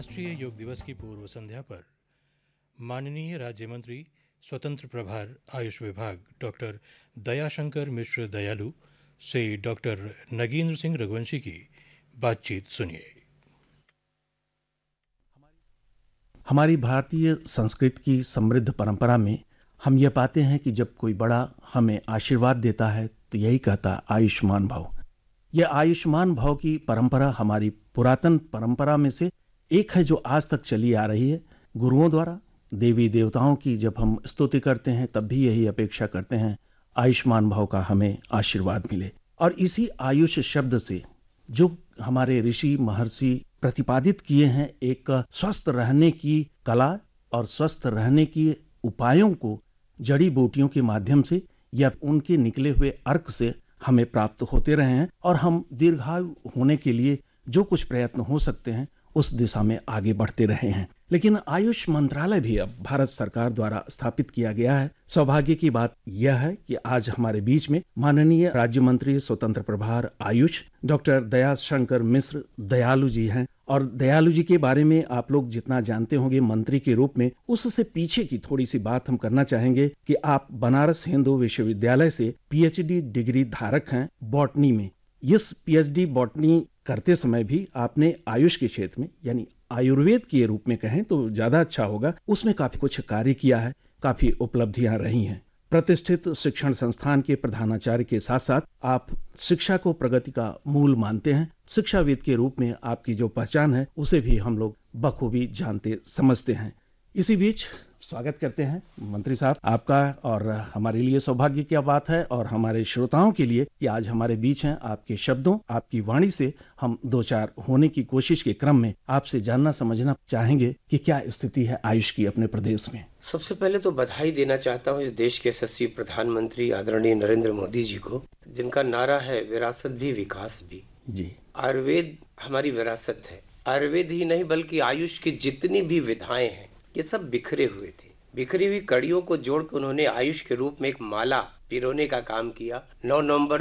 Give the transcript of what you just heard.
अंतर्राष्ट्रीय योग दिवस की पूर्व संध्या पर माननीय राज्य मंत्री स्वतंत्र प्रभार आयुष विभाग डॉक्टर दयाशंकर मिश्र दयालु से डॉक्टर नगेंद्र सिंह रघुवंशी की बातचीत सुनिए। हमारी भारतीय संस्कृति की समृद्ध परंपरा में हम ये पाते हैं कि जब कोई बड़ा हमें आशीर्वाद देता है तो यही कहता आयुष्मान भव। यह आयुष्मान भव की परंपरा हमारी पुरातन परंपरा में से एक है जो आज तक चली आ रही है। गुरुओं द्वारा देवी देवताओं की जब हम स्तुति करते हैं तब भी यही अपेक्षा करते हैं आयुष्मान भव का हमें आशीर्वाद मिले। और इसी आयुष शब्द से जो हमारे ऋषि महर्षि प्रतिपादित किए हैं एक स्वस्थ रहने की कला और स्वस्थ रहने की उपायों को जड़ी बूटियों के माध्यम से या उनके निकले हुए अर्क से हमें प्राप्त होते रहे हैं और हम दीर्घायु होने के लिए जो कुछ प्रयत्न हो सकते हैं उस दिशा में आगे बढ़ते रहे हैं। लेकिन आयुष मंत्रालय भी अब भारत सरकार द्वारा स्थापित किया गया है। सौभाग्य की बात यह है कि आज हमारे बीच में माननीय राज्य मंत्री स्वतंत्र प्रभार आयुष डॉक्टर दयाशंकर मिश्र दयालु जी हैं। और दयालु जी के बारे में आप लोग जितना जानते होंगे मंत्री के रूप में, उससे पीछे की थोड़ी सी बात हम करना चाहेंगे कि आप बनारस हिंदू विश्वविद्यालय से पीएचडी डिग्री धारक हैं बॉटनी में। इस पीएचडी बॉटनी करते समय भी आपने आयुष के क्षेत्र में यानी आयुर्वेद के रूप में कहें तो ज्यादा अच्छा होगा, उसमें काफी कुछ कार्य किया है, काफी उपलब्धियां रही हैं। प्रतिष्ठित शिक्षण संस्थान के प्रधानाचार्य के साथ साथ आप शिक्षा को प्रगति का मूल मानते हैं। शिक्षाविद के रूप में आपकी जो पहचान है उसे भी हम लोग बखूबी जानते समझते हैं। इसी बीच स्वागत करते हैं मंत्री साहब आपका। और हमारे लिए सौभाग्य की बात है और हमारे श्रोताओं के लिए कि आज हमारे बीच हैं। आपके शब्दों आपकी वाणी से हम दो चार होने की कोशिश के क्रम में आपसे जानना समझना चाहेंगे कि क्या स्थिति है आयुष की अपने प्रदेश में। सबसे पहले तो बधाई देना चाहता हूं इस देश के यशस्वी प्रधानमंत्री आदरणीय नरेंद्र मोदी जी को, जिनका नारा है विरासत भी विकास भी। जी, आयुर्वेद हमारी विरासत है। आयुर्वेद ही नहीं बल्कि आयुष की जितनी भी विधाएं हैं ये सब बिखरे हुए थे। बिखरी हुई कड़ियों को जोड़कर उन्होंने आयुष के रूप में एक माला पिरोने का काम किया। 9 नवंबर